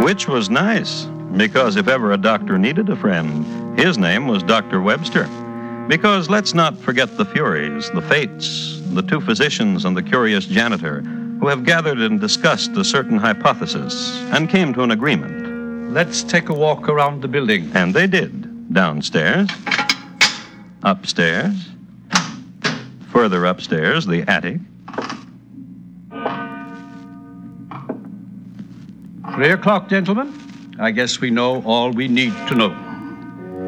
Which was nice, because if ever a doctor needed a friend, his name was Dr. Webster. Because let's not forget the Furies, the Fates, the two physicians and the curious janitor who have gathered and discussed a certain hypothesis and came to an agreement. Let's take a walk around the building. And they did. Downstairs, upstairs, further upstairs, the attic. 3 o'clock, gentlemen. I guess we know all we need to know.